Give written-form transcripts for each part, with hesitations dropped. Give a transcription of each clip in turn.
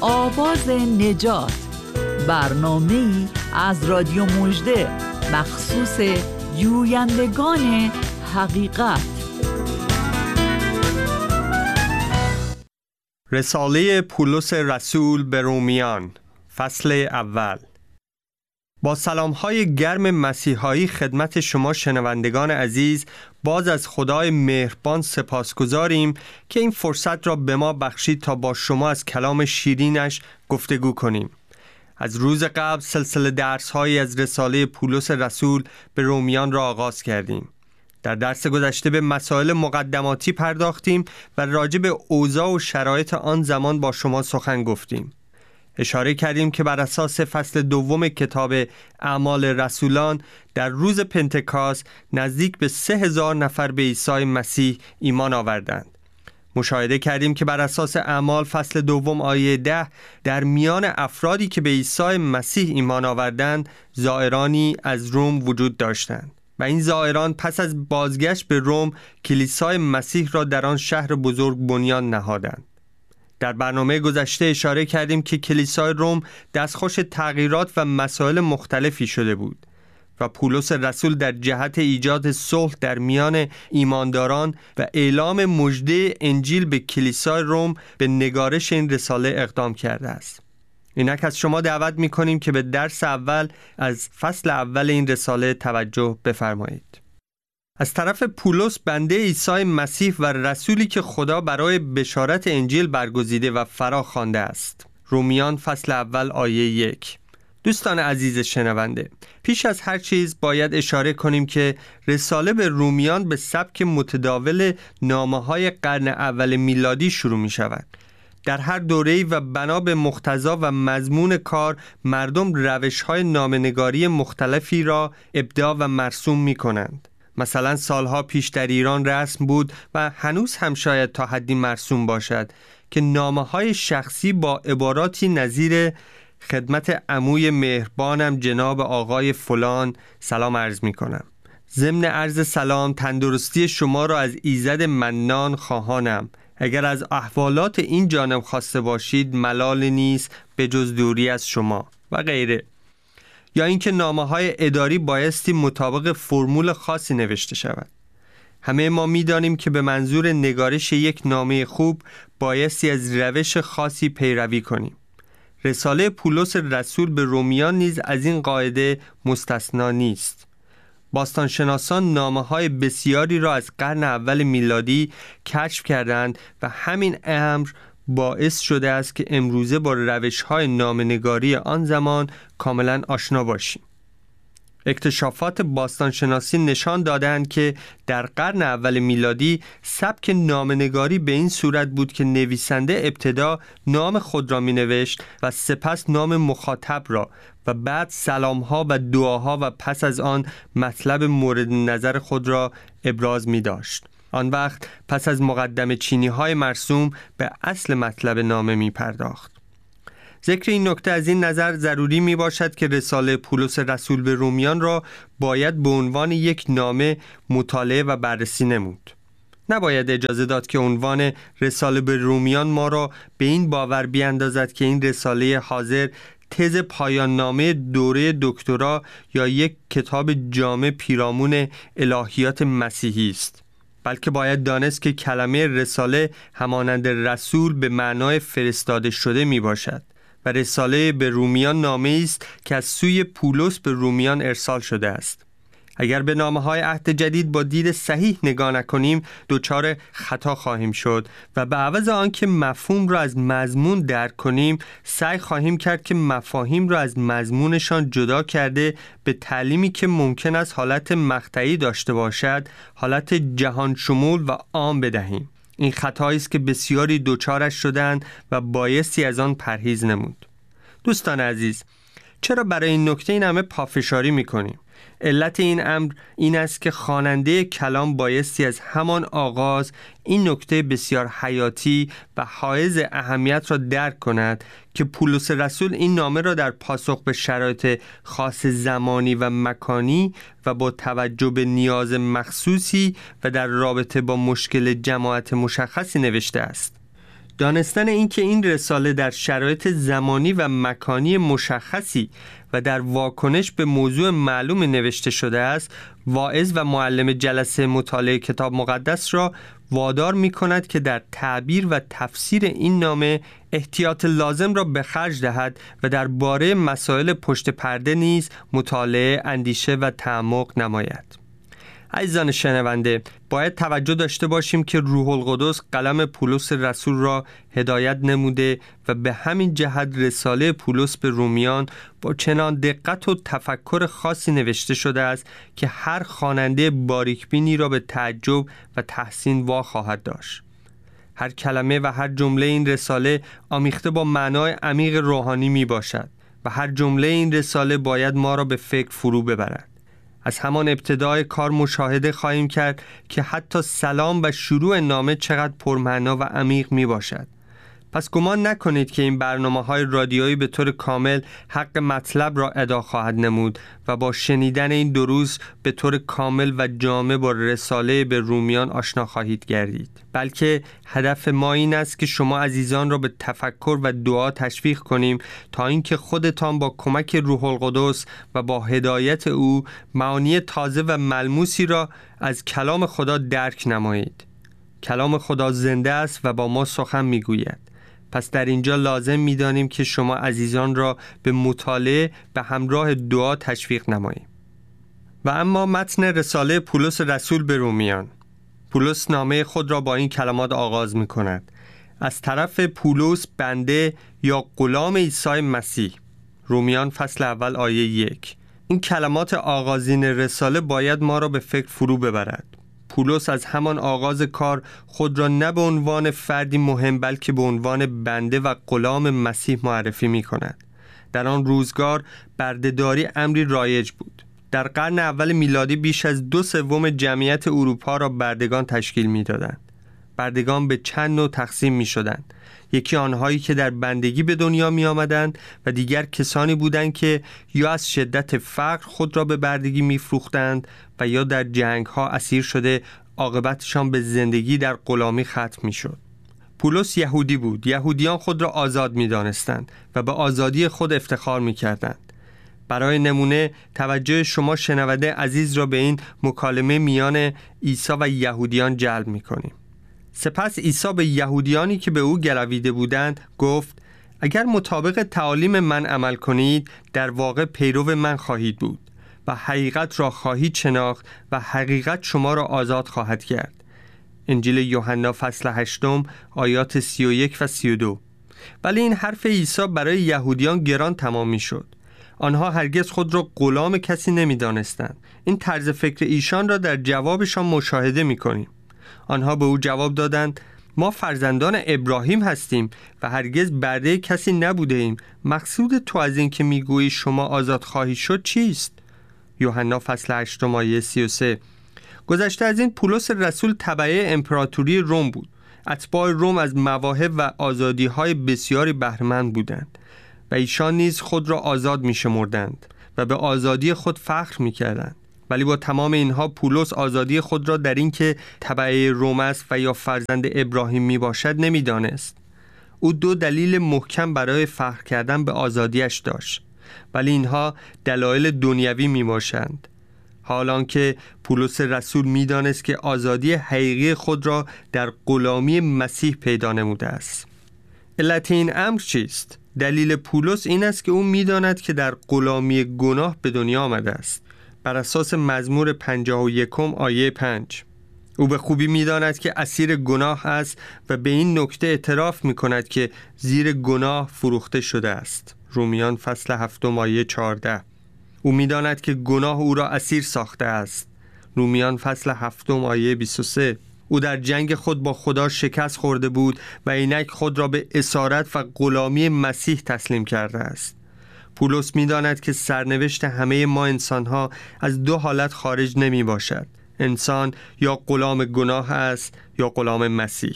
آواز نجات، برنامه‌ای از رادیو مژده مخصوص جویندگان حقیقت. رساله پولس رسول به رومیان، فصل اول. با سلام‌های گرم مسیحایی خدمت شما شنوندگان عزیز، باز از خدای مهربان سپاسگزاریم که این فرصت را به ما بخشید تا با شما از کلام شیرینش گفتگو کنیم. از روز قبل سلسله درس‌هایی از رساله پولس رسول به رومیان را آغاز کردیم. در درس گذشته به مسائل مقدماتی پرداختیم و راجع به اوضاع و شرایط آن زمان با شما سخن گفتیم. اشاره کردیم که بر اساس فصل دوم کتاب اعمال رسولان در روز پنتکاست نزدیک به 3000 نفر به عیسی مسیح ایمان آوردند. مشاهده کردیم که بر اساس اعمال فصل دوم آیه 10 در میان افرادی که به عیسی مسیح ایمان آوردند زائرانی از روم وجود داشتند و این زائران پس از بازگشت به روم کلیسای مسیح را در آن شهر بزرگ بنیان نهادند. در برنامه گذشته اشاره کردیم که کلیسای روم دستخوش تغییرات و مسائل مختلفی شده بود و پولس رسول در جهت ایجاد صلح در میان ایمانداران و اعلام مژده انجیل به کلیسای روم به نگارش این رساله اقدام کرده است. اینک از شما دعوت می‌کنیم که به درس اول از فصل اول این رساله توجه بفرمایید. از طرف پولس بنده عیسی مسیح و رسولی که خدا برای بشارت انجیل برگزیده و فرا خوانده است. رومیان فصل اول آیه 1. دوستان عزیز شنونده، پیش از هر چیز باید اشاره کنیم که رساله به رومیان به سبک متداول نامه‌های قرن اول میلادی شروع می شود. در هر دوره‌ای و بنا به مقتضا و مضمون کار مردم روش‌های نامه‌نگاری مختلفی را ابداع و مرسوم می کنند. مثلا سالها پیش در ایران رسم بود و هنوز هم شاید تا حدی مرسوم باشد که نامه‌های شخصی با عباراتی نظیر خدمت عموی مهربانم جناب آقای فلان سلام عرض می کنم. ضمن عرض سلام تندرستی شما را از ایزد منان خواهانم. اگر از احوالات این جانب خواسته باشید ملال نیست به جز دوری از شما و غیره. یا اینکه نامه‌های اداری بایستی مطابق فرمول خاصی نوشته شود. همه ما می‌دانیم که به منظور نگارش یک نامه خوب بایستی از روش خاصی پیروی کنیم. رساله پولس رسول به رومیان نیز از این قاعده مستثنا نیست. باستانشناسان نامه‌های بسیاری را از قرن اول میلادی کشف کردند و همین امر باعث شده است که امروزه با روش‌های نامه‌نگاری آن زمان کاملاً آشنا باشیم. اکتشافات باستانشناسی نشان دادند که در قرن اول میلادی سبک نامه‌نگاری به این صورت بود که نویسنده ابتدا نام خود را می‌نوشت و سپس نام مخاطب را و بعد سلام‌ها و دعاها و پس از آن مطلب مورد نظر خود را ابراز می‌داشت. آن وقت پس از مقدمه چینی‌های مرسوم به اصل مطلب نامه می‌پرداخت. ذکر این نکته از این نظر ضروری می باشد که رساله پولس رسول به رومیان را باید به عنوان یک نامه مطالعه و بررسی نمود. نباید اجازه داد که عنوان رساله به رومیان ما را به این باور بیاندازد که این رساله حاضر تز پایان نامه دوره دکترا یا یک کتاب جامع پیرامون الهیات مسیحی است. بلکه باید دانست که کلمه رساله همانند رسول به معنای فرستاده شده می باشد و رساله به رومیان نامه است که از سوی پولس به رومیان ارسال شده است. اگر به نامه‌های عهد جدید با دید صحیح نگاه نکنیم دچار خطا خواهیم شد و به عوض آنکه مفهوم را از مضمون درک کنیم سعی خواهیم کرد که مفاهیم را از مضمونشان جدا کرده به تعلیمی که ممکن است حالت مقطعی داشته باشد حالت جهان شمول و عام بدهیم. این خطایی است که بسیاری دچارش شدند و بایستی از آن پرهیز نمود. دوستان عزیز، چرا برای این نکته این همه پافشاری می‌کنیم؟ علت این امر این است که خواننده کلام بایستی از همان آغاز این نکته بسیار حیاتی و حائز اهمیت را درک کند که پولس رسول این نامه را در پاسخ به شرایط خاص زمانی و مکانی و با توجه به نیاز مخصوصی و در رابطه با مشکل جماعت مشخصی نوشته است. دانستن این که این رساله در شرایط زمانی و مکانی مشخصی و در واکنش به موضوع معلوم نوشته شده است، واعظ و معلم جلسه مطالعه کتاب مقدس را وادار می کند که در تعبیر و تفسیر این نامه احتیاط لازم را به خرج دهد و درباره مسائل پشت پرده نیز مطالعه، اندیشه و تعمق نماید. عزیزان شنونده، باید توجه داشته باشیم که روح القدس قلم پولس رسول را هدایت نموده و به همین جهت رساله پولس به رومیان با چنان دقت و تفکر خاصی نوشته شده است که هر خواننده باریکبینی را به تعجب و تحسین وا خواهد داشت. هر کلمه و هر جمله این رساله آمیخته با معنای عمیق روحانی می باشد و هر جمله این رساله باید ما را به فکر فرو ببرد. از همان ابتدای کار مشاهده خواهیم کرد که حتی سلام و شروع نامه چقدر پرمعنا و عمیق می باشد. پس گمان نکنید که این برنامه‌های رادیویی به طور کامل حق مطلب را ادا خواهد نمود و با شنیدن این دروس به طور کامل و جامع با رساله به رومیان آشنا خواهید گردید. بلکه هدف ما این است که شما عزیزان را به تفکر و دعا تشویق کنیم تا اینکه خودتان با کمک روح القدس و با هدایت او معانی تازه و ملموسی را از کلام خدا درک نمایید. کلام خدا زنده است و با ما سخن می‌گوید. پس در اینجا لازم می‌دانیم که شما عزیزان را به مطالعه به همراه دعا تشویق نماییم. و اما متن رساله پولس رسول به رومیان. پولس نامه خود را با این کلمات آغاز می‌کند: از طرف پولس بنده یا غلام عیسی مسیح. رومیان فصل اول آیه 1. این کلمات آغازین رساله باید ما را به فکر فرو ببرد. پولس از همان آغاز کار خود را نه به عنوان فردی مهم بلکه به عنوان بنده و غلام مسیح معرفی می کند. در آن روزگار بردهداری امری رایج بود. در قرن اول میلادی بیش از 2/3 جمعیت اروپا را بردگان تشکیل می دادند. بردگان به چند نوع تقسیم می شدند. یکی آنهایی که در بندگی به دنیا می آمدند و دیگر کسانی بودند که یا از شدت فقر خود را به بردگی می فروختند و یا در جنگ ها اسیر شده عاقبتشان به زندگی در غلامی ختم می شد. پولس یهودی بود. یهودیان خود را آزاد می دانستند و به آزادی خود افتخار می کردند. برای نمونه توجه شما شنونده عزیز را به این مکالمه میان عیسی و یهودیان جلب می کنیم. سپس عیسی به یهودیانی که به او گرویده بودند گفت: اگر مطابق تعالیم من عمل کنید در واقع پیرو من خواهید بود و حقیقت را خواهید شناخت و حقیقت شما را آزاد خواهد کرد. انجیل یوحنا فصل 8 آیات 31 و 32. ولی این حرف عیسی برای یهودیان گران تمام می شد. آنها هرگز خود را غلام کسی نمی دانستند. این طرز فکر ایشان را در جوابشان مشاهده می کنیم. آنها به او جواب دادند: ما فرزندان ابراهیم هستیم و هرگز برده کسی نبوده ایم. مقصود تو از این که میگویی شما آزاد خواهی شد چیست؟ یوحنا فصل 8 آیه 33. گذشته از این پولس رسول تبعه امپراتوری روم بود. اتباع روم از مواهب و آزادی‌های بسیاری بهره‌مند بودند و ایشان نیز خود را آزاد می‌شمردند و به آزادی خود فخر می‌کردند. ولی با تمام اینها پولس آزادی خود را در این که تبعه روم است و یا فرزند ابراهیم می باشد نمی دانست. او 2 دلیل محکم برای فخر کردن به آزادیش داشت، ولی اینها دلایل دنیوی می باشند. حالان که پولس رسول می دانست که آزادی حقیقی خود را در غلامی مسیح پیدا نموده است. علت این امر چیست؟ دلیل پولس این است که او می داند که در غلامی گناه به دنیا آمده است. بر اساس مزمور 51 آیه 5 او به خوبی می‌داند که اسیر گناه است و به این نکته اعتراف می‌کند که زیر گناه فروخته شده است. رومیان فصل 7 آیه 14. او می‌داند که گناه او را اسیر ساخته است. رومیان فصل 7 آیه 23. او در جنگ خود با خدا شکست خورده بود و اینک خود را به اسارت و غلامی مسیح تسلیم کرده است. پولس می‌داند که سرنوشت همه ما انسان‌ها از 2 حالت خارج نمی باشد. انسان یا غلام گناه است یا غلام مسیح.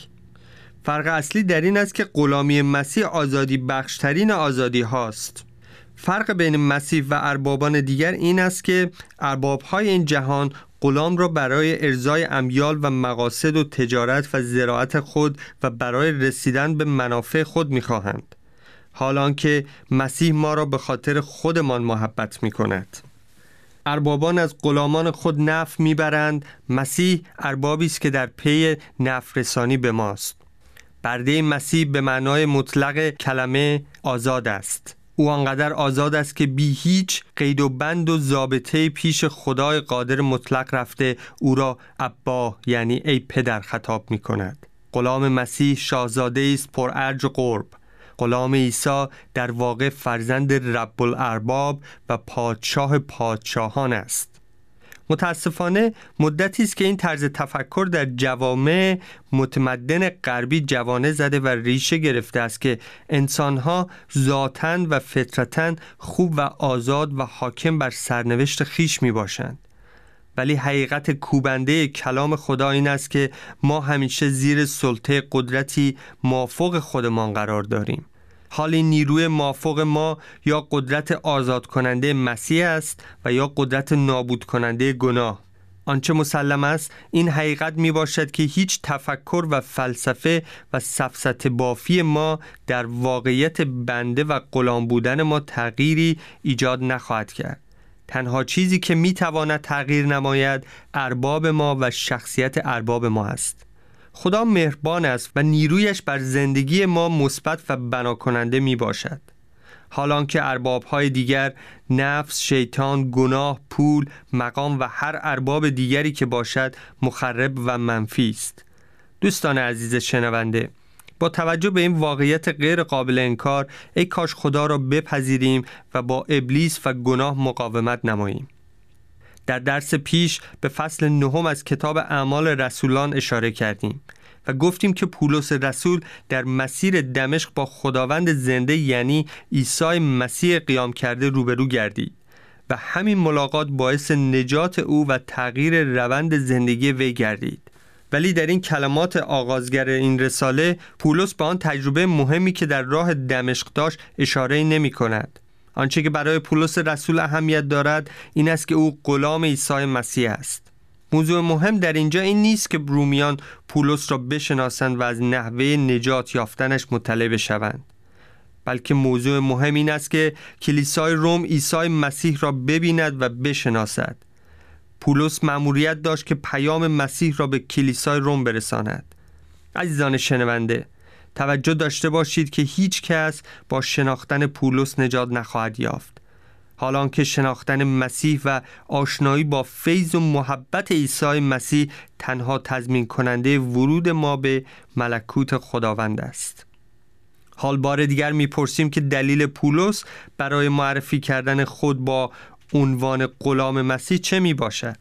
فرق اصلی در این است که غلامی مسیح آزادی بخشترین آزادی هاست. فرق بین مسیح و اربابان دیگر این است که ارباب‌های این جهان غلام را برای ارضای امیال و مقاصد و تجارت و زراعت خود و برای رسیدن به منافع خود می‌خواهند، حالان که مسیح ما را به خاطر خودمان محبت می‌کند. اربابان از غلامان خود نفع می‌برند، مسیح اربابی است که در پی نفع رسانی به ماست. برده مسیح به معنای مطلق کلمه آزاد است. او آنقدر آزاد است که بی هیچ قید و بند و ضابطه پیش خدای قادر مطلق رفته او را ابا یعنی ای پدر خطاب می کند. غلام مسیح شاهزاده است پر ارج و قرب. غلام عیسی در واقع فرزند رب الارباب و پادشاه پادشاهان است. متاسفانه مدتی است که این طرز تفکر در جوامع متمدن غربی جوانه زده و ریشه گرفته است که انسانها ذاتاً و فطرتاً خوب و آزاد و حاکم بر سرنوشت خیش می باشند. ولی حقیقت کوبنده کلام خدا این است که ما همیشه زیر سلطه قدرتی مافوق خودمان قرار داریم. حالی نیروی مافوق ما یا قدرت آزاد کننده مسیح است و یا قدرت نابود کننده گناه. آنچه مسلم است این حقیقت می باشد که هیچ تفکر و فلسفه و سفسطه بافی ما در واقعیت بنده و غلام بودن ما تغییری ایجاد نخواهد کرد. تنها چیزی که می تواند تغییر نماید ارباب ما و شخصیت ارباب ما است. خدا مهربان است و نیرویش بر زندگی ما مثبت و بنا کننده می باشد. حالان که ارباب‌های دیگر، نفس، شیطان، گناه، پول، مقام و هر ارباب دیگری که باشد مخرب و منفی است. دوستان عزیز شنونده، با توجه به این واقعیت غیر قابل انکار، ای کاش خدا را بپذیریم و با ابلیس و گناه مقاومت نماییم. در درس پیش به فصل 9 از کتاب اعمال رسولان اشاره کردیم و گفتیم که پولس رسول در مسیر دمشق با خداوند زنده یعنی عیسی مسیح قیام کرده روبرو گردید و همین ملاقات باعث نجات او و تغییر روند زندگی وی گردید. ولی در این کلمات آغازگر این رساله پولس به آن تجربه مهمی که در راه دمشق داشت اشاره نمی کند. آنچه که برای پولس رسول اهمیت دارد این است که او غلام عیسی مسیح است. موضوع مهم در اینجا این نیست که رومیان پولس را بشناسند و از نحوه نجات یافتنش مطلع بشوند، بلکه موضوع مهم این است که کلیسای روم عیسی مسیح را ببیند و بشناسد. پولس مأموریت داشت که پیام مسیح را به کلیسای روم برساند. عزیزان شنونده، توجه داشته باشید که هیچ کس با شناختن پولس نجات نخواهد یافت، حالان که شناختن مسیح و آشنایی با فیض و محبت عیسی مسیح تنها تضمین کننده ورود ما به ملکوت خداوند است. حال بار دیگر میپرسیم که دلیل پولس برای معرفی کردن خود با عنوان غلام مسیح چه می باشد؟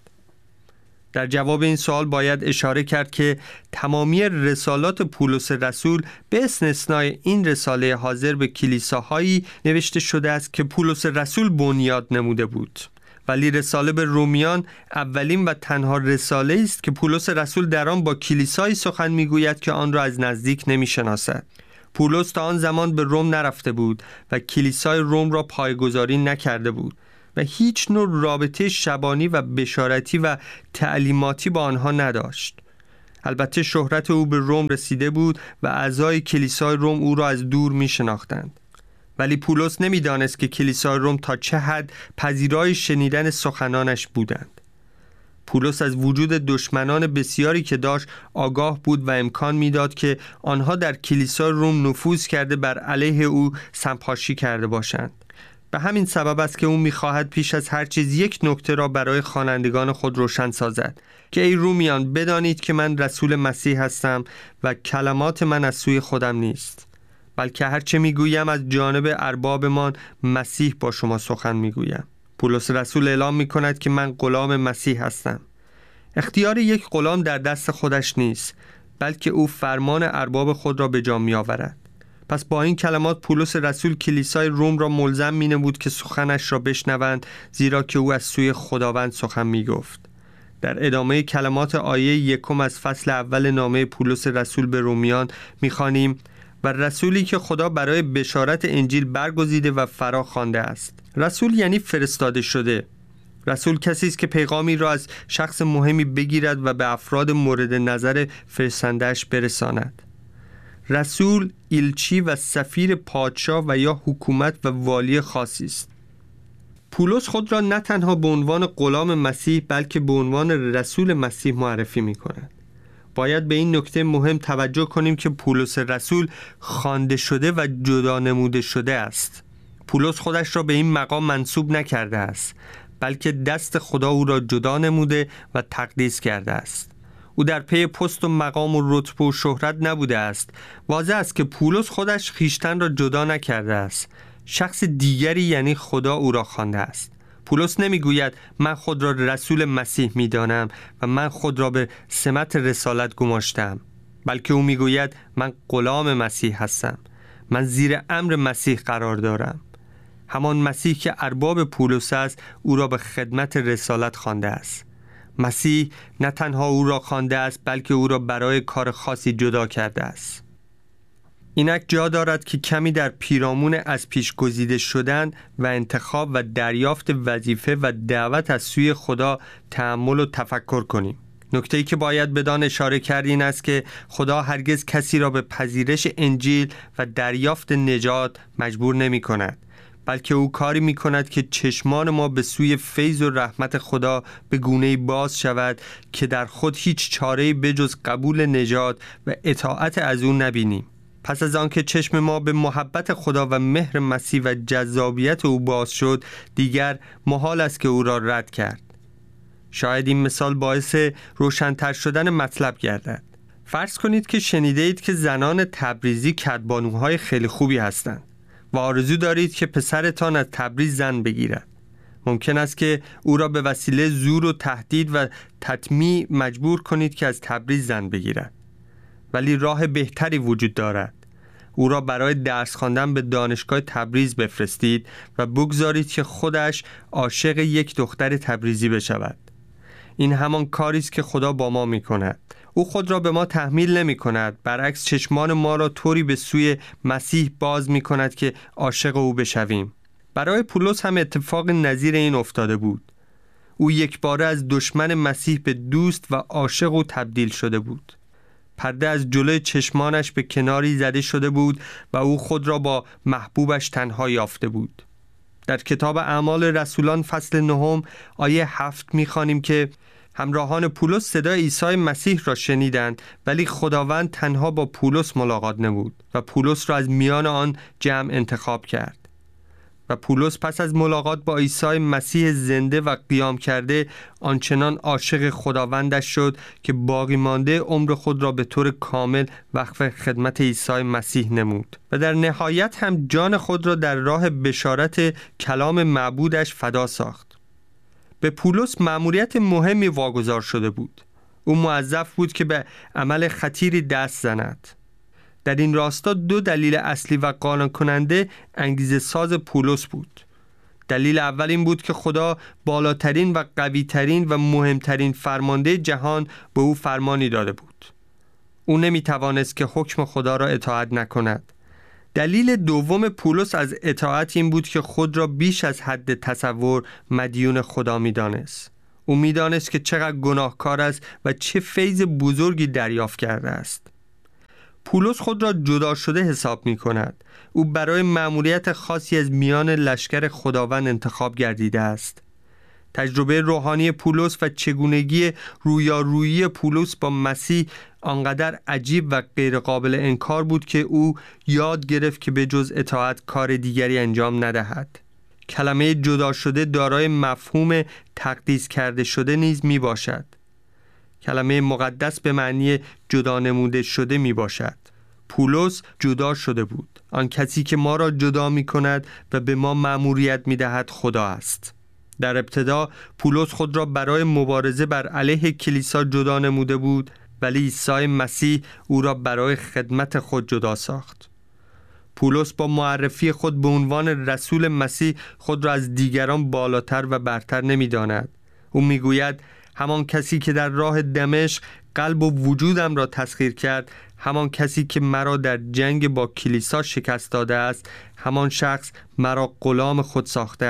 در جواب این سوال باید اشاره کرد که تمامی رسالات پولس رسول به استثنای این رساله حاضر به کلیساهایی نوشته شده است که پولس رسول بنیاد نموده بود. ولی رساله به رومیان اولین و تنها رساله است که پولس رسول در آن با کلیسایی سخن میگوید که آن را از نزدیک نمیشناسد. پولس تا آن زمان به روم نرفته بود و کلیسای روم را پایه‌گذاری نکرده بود و هیچ نوع رابطه شبانی و بشارتی و تعلیماتی با آنها نداشت. البته شهرت او به روم رسیده بود و اعضای کلیسای روم او را از دور می شناختند. ولی پولس نمی دانست که کلیسای روم تا چه حد پذیرای شنیدن سخنانش بودند. پولس از وجود دشمنان بسیاری که داشت آگاه بود و امکان میداد که آنها در کلیسای روم نفوذ کرده بر علیه او سمپاشی کرده باشند. به همین سبب است که او می‌خواهد پیش از هر چیز یک نکته را برای خوانندگان خود روشن سازد که ای رومیان بدانید که من رسول مسیح هستم و کلمات من از سوی خودم نیست، بلکه هر چه میگویم از جانب اربابمان مسیح با شما سخن میگویم. پولس رسول اعلام میکند که من غلام مسیح هستم. اختیار یک غلام در دست خودش نیست، بلکه او فرمان ارباب خود را به جا میآورد. پس با این کلمات پولس رسول کلیسای روم را ملزم می‌نمود که سخنش را بشنوند، زیرا که او از سوی خداوند سخن می‌گفت. در ادامه کلمات آیه 1 از فصل اول نامه پولس رسول به رومیان می‌خوانیم و رسولی که خدا برای بشارت انجیل برگزیده و فرا خوانده است. رسول یعنی فرستاده شده. رسول کسی است که پیغامی را از شخص مهمی بگیرد و به افراد مورد نظر فرستنده‌اش برساند. رسول ایلچی و سفیر پادشاه و یا حکومت و والی خاصی است. پولس خود را نه تنها به عنوان غلام مسیح بلکه به عنوان رسول مسیح معرفی می‌کند. باید به این نکته مهم توجه کنیم که پولس رسول خوانده شده و جدا نموده شده است. پولس خودش را به این مقام منسوب نکرده است، بلکه دست خدا او را جدا نموده و تقدیس کرده است. او در پی پست و مقام و رتبه و شهرت نبوده است. واضح است که پولس خودش خویشتن را جدا نکرده است. شخص دیگری یعنی خدا او را خوانده است. پولس نمیگوید من خود را رسول مسیح میدانم و من خود را به سمت رسالت گماشتم، بلکه او میگوید من غلام مسیح هستم. من زیر امر مسیح قرار دارم. همان مسیح که ارباب پولس است او را به خدمت رسالت خوانده است. مسیح نه تنها او را خوانده است بلکه او را برای کار خاصی جدا کرده است. اینک جا دارد که کمی در پیرامون از پیش گزیده شدن و انتخاب و دریافت وظیفه و دعوت از سوی خدا تأمل و تفکر کنیم. نکته‌ای که باید بدان اشاره کرد این است که خدا هرگز کسی را به پذیرش انجیل و دریافت نجات مجبور نمی کند، بلکه او کاری می کند که چشمان ما به سوی فیض و رحمت خدا به گونه‌ای باز شود که در خود هیچ چاره‌ای بجز قبول نجات و اطاعت از او نبینیم. پس از آن که چشم ما به محبت خدا و مهر مسیح و جذابیت او باز شد، دیگر محال است که او را رد کرد. شاید این مثال باعث روشن‌تر شدن مطلب گردد. فرض کنید که شنیده اید که زنان تبریزی کدبانوهای خیلی خوبی هستند و آرزو دارید که پسرتان از تبریز زن بگیرد. ممکن است که او را به وسیله زور و تهدید و تطمیع مجبور کنید که از تبریز زن بگیرد. ولی راه بهتری وجود دارد. او را برای درس خواندن به دانشگاه تبریز بفرستید و بگذارید که خودش عاشق یک دختر تبریزی بشود. این همان کاری است که خدا با ما می کند. او خود را به ما تحمیل نمی کند، برعکس چشمان ما را طوری به سوی مسیح باز می کند که عاشق او بشویم. برای پولس هم اتفاق نظیر این افتاده بود. او یک باره از دشمن مسیح به دوست و عاشق او تبدیل شده بود. پرده از جلوی چشمانش به کناری زده شده بود و او خود را با محبوبش تنها یافته بود. در کتاب اعمال رسولان فصل 9 آیه 7 می‌خوانیم که همراهان پولس صدای عیسی مسیح را شنیدند، ولی خداوند تنها با پولس ملاقات نمود و پولس را از میان آن جمع انتخاب کرد. و پولس پس از ملاقات با عیسی مسیح زنده و قیام کرده آنچنان عاشق خداوندش شد که باقی مانده عمر خود را به طور کامل وقف خدمت عیسی مسیح نمود و در نهایت هم جان خود را در راه بشارت کلام معبودش فدا ساخت. به پولس مأموریت مهمی واگذار شده بود. او موظف بود که به عمل خطیری دست زند. در این راستا دو دلیل اصلی و قانع کننده انگیزه ساز پولس بود. دلیل اول این بود که خدا بالاترین و قویترین و مهمترین فرمانده جهان به او فرمانی داده بود. او نمیتوانست که حکم خدا را اطاعت نکند. دلیل دوم پولس از اطاعت این بود که خود را بیش از حد تصور مدیون خدا میدانست. او میدانست که چقدر گناهکار است و چه فیض بزرگی دریافت کرده است. پولس خود را جدا شده حساب می کند. او برای مأموریت خاصی از میان لشکر خداوند انتخاب گردیده است. تجربه روحانی پولس و چگونگی رویارویی پولس با مسیح آنقدر عجیب و غیر قابل انکار بود که او یاد گرفت که به جز اطاعت کار دیگری انجام ندهد. کلمه جدا شده دارای مفهوم تقدیس کرده شده نیز می باشد. کلمه مقدس به معنی جدا نموده شده می باشد. پولس جدا شده بود. آن کسی که ما را جدا می کند و به ما مأموریت می دهد خدا است. در ابتدا پولس خود را برای مبارزه بر علیه کلیسا جدا نموده بود، ولی عیسی مسیح او را برای خدمت خود جدا ساخت. پولس با معرفی خود به عنوان رسول مسیح خود را از دیگران بالاتر و برتر نمی داند. او می گوید همان کسی که در راه دمشق قلب و وجودم را تسخیر کرد، همان کسی که مرا در جنگ با کلیسا شکست داده است، همان شخص مرا غلام خود ساخته است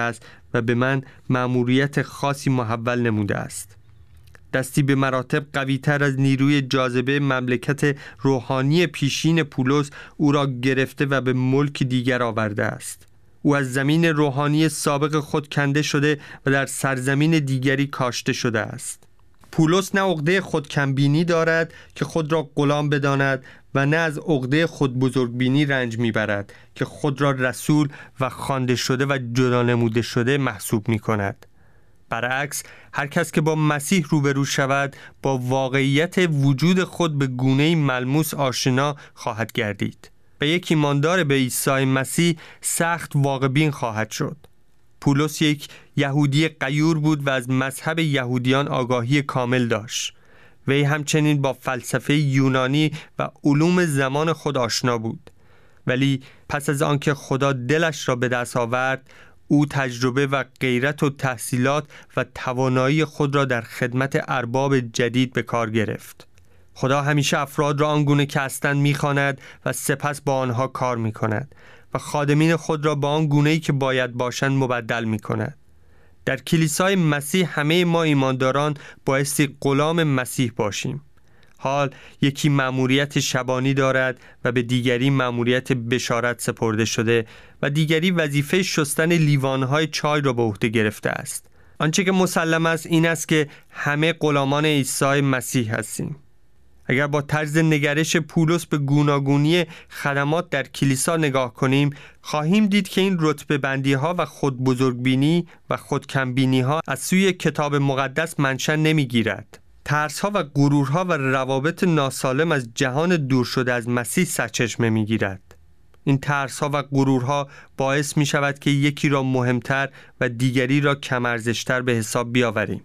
و به من مأموریت خاصی محول نموده است. دستی به مراتب قوی‌تر از نیروی جاذبه مملکت روحانی پیشین پولس او را گرفته و به ملک دیگر آورده است. او از زمین روحانی سابق خود کنده شده و در سرزمین دیگری کاشته شده است. پولس نه عقده خودکمبینی دارد که خود را غلام بداند و نه از عقده خود بزرگبینی رنج میبرد که خود را رسول و خوانده شده و جدا نموده شده محسوب می کند. برعکس، هر کس که با مسیح روبرو شود با واقعیت وجود خود به گونه‌ای ملموس آشنا خواهد گردید. و یک ایماندار به عیسی مسیح سخت واقع‌بین خواهد شد. پولس یک یهودی غیور بود و از مذهب یهودیان آگاهی کامل داشت. وی همچنین با فلسفه یونانی و علوم زمان خود آشنا بود. ولی پس از آنکه خدا دلش را به دست آورد، او تجربه و غیرت و تحصیلات و توانایی خود را در خدمت ارباب جدید به کار گرفت. خدا همیشه افراد را آنگونه که هستند می‌خواند و سپس با آنها کار می‌کند و خادمین خود را با آن گونه‌ای که باید باشند مبدل می‌کند. در کلیسای مسیح همه ما ایمانداران بایستی غلام مسیح باشیم. حال یکی مأموریت شبانی دارد و به دیگری مأموریت بشارت سپرده شده و دیگری وظیفه شستن لیوانهای چای را به عهده گرفته است. آنچه که مسلم است این است که همه غلامان عیسی مسیح هستیم. اگر با طرز نگرش پولس به گوناگونی خدمات در کلیسا نگاه کنیم، خواهیم دید که این رتبه بندی ها و خود بزرگبینی و خود کمبینی ها از سوی کتاب مقدس منشأ نمی گیرد. ترس ها و غرورها و روابط ناسالم از جهان دور شده از مسیح سرچشمه می گیرد. این ترس ها و غرورها باعث می شود که یکی را مهمتر و دیگری را کم ارزشتر به حساب بیاوریم.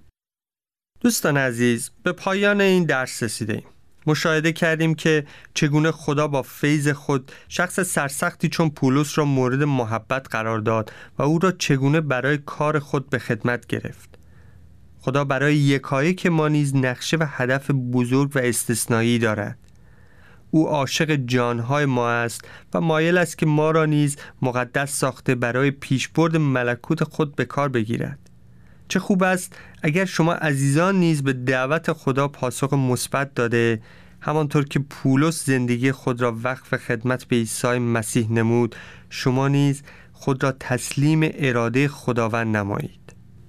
دوستان عزیز، به پایان این درس رسیدیم. مشاهده کردیم که چگونه خدا با فیض خود شخص سرسختی چون پولس را مورد محبت قرار داد و او را چگونه برای کار خود به خدمت گرفت. خدا برای یکایک ما نیز نقشه و هدف بزرگ و استثنایی دارد. او عاشق جانهای ما است و مایل است که ما را نیز مقدس ساخته برای پیشبرد ملکوت خود به کار بگیرد. چه خوب است اگر شما عزیزان نیز به دعوت خدا پاسخ مثبت داده، همانطور که پولس زندگی خود را وقف خدمت به عیسی مسیح نمود، شما نیز خود را تسلیم اراده خداوند نمایید.